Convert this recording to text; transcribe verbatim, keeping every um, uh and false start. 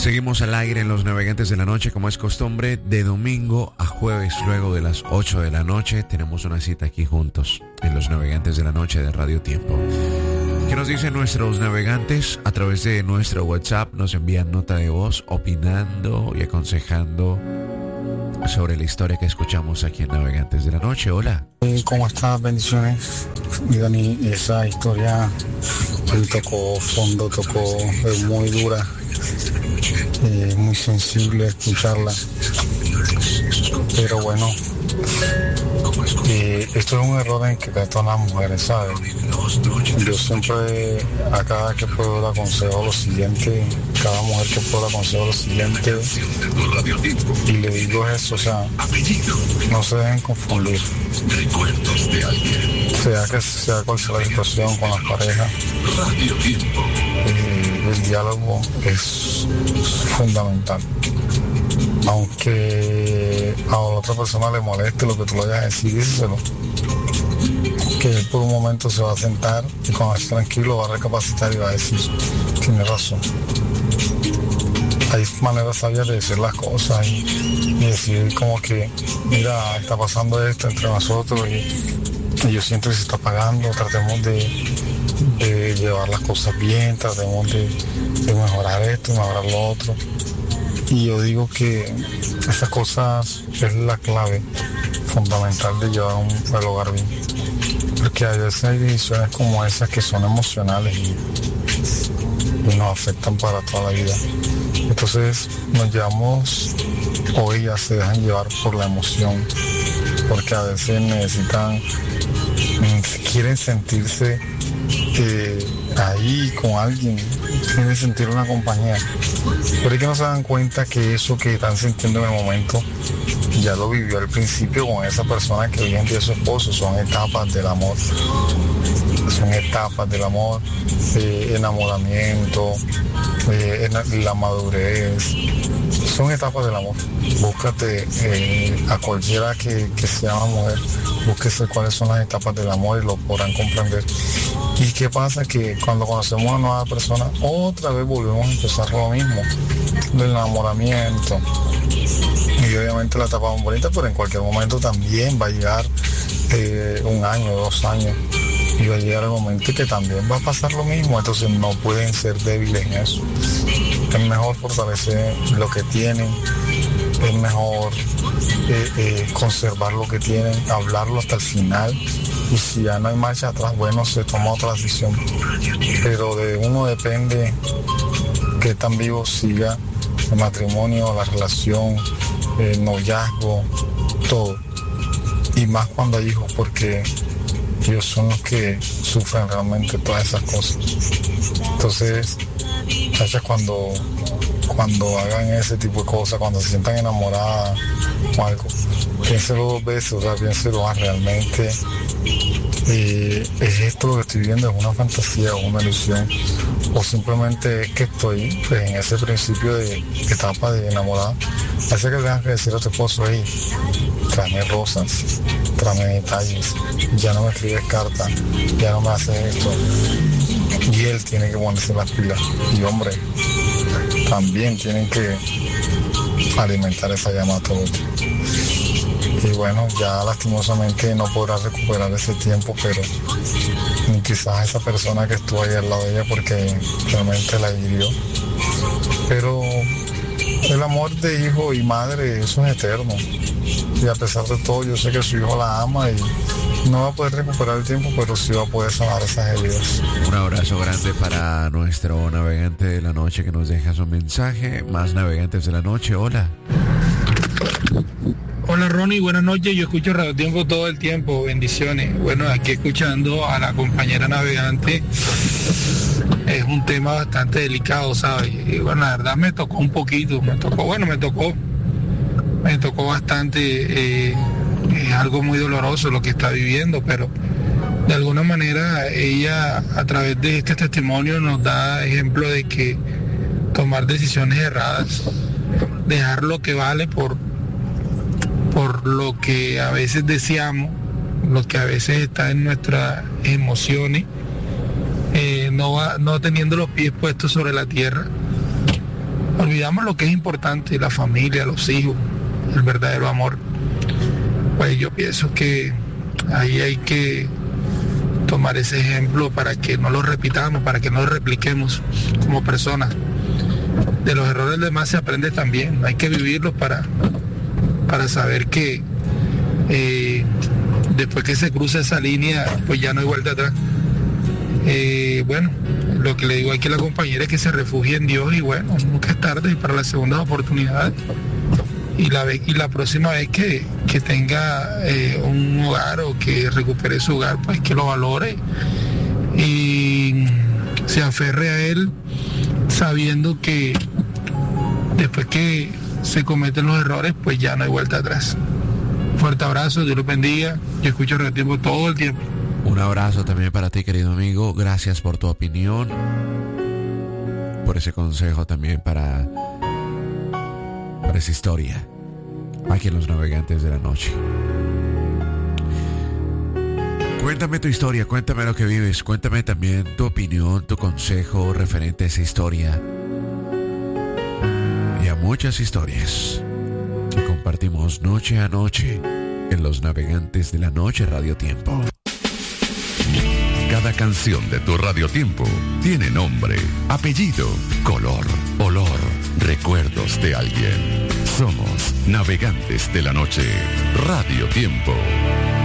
Seguimos al aire en Los Navegantes de la Noche, como es costumbre, de domingo a jueves, luego de las ocho de la noche. Tenemos una cita aquí juntos en Los Navegantes de la Noche de Radio Tiempo. ¿Qué nos dicen nuestros navegantes? A través de nuestro WhatsApp nos envían nota de voz opinando y aconsejando sobre la historia que escuchamos aquí en Navegantes de la Noche. Hola. ¿Cómo estás? Bendiciones. Y Dani, esa historia me tocó fondo, tocó, es muy dura, eh, muy sensible escucharla. Pero bueno, eh, esto es un error en que caen todas las mujeres, ¿sabes? Yo siempre, a cada que puedo, le aconsejo lo siguiente, cada mujer que puedo, le aconsejo lo siguiente, y le digo eso, o sea, no se dejen confundir. Sea que sea cual sea la situación con las parejas, eh, el diálogo es fundamental. Aunque a la otra persona le moleste lo que tú le vayas a decir, díselo. Que él por un momento se va a sentar y cuando esté tranquilo va a recapacitar y va a decir, tiene razón. Hay maneras sabias de decir las cosas y, y decir como que, mira, está pasando esto entre nosotros y, y yo siento que se está pagando, tratemos de, de llevar las cosas bien, tratemos de, de mejorar esto, mejorar lo otro. Y yo digo que esas cosas es la clave fundamental de llevar un, el hogar bien. Porque a veces hay decisiones como esas que son emocionales y, y nos afectan para toda la vida. Entonces nos llevamos, o ellas se dejan llevar por la emoción, porque a veces necesitan, quieren sentirse eh, ahí con alguien, quieren sentir una compañía. Pero es que no se dan cuenta que eso que están sintiendo en el momento ya lo vivió al principio con esa persona que hoy en día es su esposo. Son etapas del amor, son etapas del amor, eh, enamoramiento, eh, en la madurez, son etapas del amor. Búscate eh, a cualquiera que, que sea una mujer, búsquese cuáles son las etapas del amor y lo podrán comprender. ¿Y qué pasa? Que cuando conocemos a una nueva persona, otra vez volvemos a empezar lo mismo, el enamoramiento. Y obviamente la etapa muy bonita, pero en cualquier momento también va a llegar eh, un año, dos años, y va a llegar el momento que también va a pasar lo mismo. Entonces no pueden ser débiles en eso. Es mejor fortalecer lo que tienen, es mejor eh, eh, conservar lo que tienen, hablarlo hasta el final, y si ya no hay marcha atrás, bueno, se toma otra decisión. Pero de uno depende que tan vivo siga el matrimonio, la relación, el noviazgo, todo. Y más cuando hay hijos, porque ellos son los que sufren realmente todas esas cosas. Entonces, muchachas, cuando, cuando hagan ese tipo de cosas, cuando se sientan enamoradas o algo, piénselo dos veces, o sea, piénselo, ah, realmente eh, es esto lo que estoy viendo, es una fantasía o una ilusión, o simplemente es que estoy pues, en ese principio de etapa de enamorada. Hace que tengas que decir a tu esposo, hey, tráeme rosas, tráeme detalles, ya no me escribes cartas, ya no me haces esto. Y él tiene que ponerse las pilas. Y hombre, también tienen que alimentar esa llama a todos. Y bueno, ya lastimosamente no podrá recuperar ese tiempo, pero quizás esa persona que estuvo ahí al lado de ella porque realmente la hirió. Pero el amor de hijo y madre, eso es eterno. Y a pesar de todo, yo sé que su hijo la ama y no va a poder recuperar el tiempo, pero sí va a poder sanar esas heridas. Un abrazo grande para nuestro navegante de la noche que nos deja su mensaje. Más navegantes de la noche, hola. Hola Ronnie, buenas noches, yo escucho Radio Tiempo todo el tiempo, bendiciones. Bueno, aquí escuchando a la compañera navegante, es un tema bastante delicado, ¿sabes? Y bueno, la verdad me tocó un poquito, me tocó, bueno, me tocó, me tocó bastante, eh, es algo muy doloroso lo que está viviendo, pero de alguna manera ella a través de este testimonio nos da ejemplo de que tomar decisiones erradas, dejar lo que vale por por lo que a veces deseamos, lo que a veces está en nuestras emociones, eh, no, va, no teniendo los pies puestos sobre la tierra, olvidamos lo que es importante, la familia, los hijos, el verdadero amor. Pues yo pienso que ahí hay que tomar ese ejemplo para que no lo repitamos, para que no lo repliquemos como personas. De los errores demás se aprende también, hay que vivirlos para, para saber que eh, después que se cruza esa línea, pues ya no hay vuelta atrás. Eh, bueno, lo que le digo aquí a la compañera es que se refugie en Dios y bueno, nunca es tarde para las segundas oportunidades. Y la, vez, y la próxima vez que, que tenga eh, un hogar o que recupere su hogar, pues que lo valore y se aferre a él sabiendo que después que se cometen los errores, pues ya no hay vuelta atrás. Fuerte abrazo, Dios los bendiga. Yo escucho Radio Tiempo todo el tiempo. Un abrazo también para ti, querido amigo. Gracias por tu opinión, por ese consejo también para, para esa historia aquí en Los Navegantes de la Noche. Cuéntame tu historia, cuéntame lo que vives, cuéntame también tu opinión, tu consejo referente a esa historia y a muchas historias que compartimos noche a noche en Los Navegantes de la Noche Radio Tiempo. Cada canción de tu Radio Tiempo tiene nombre, apellido, color, olor, recuerdos de alguien. Somos Navegantes de la Noche Radio Tiempo.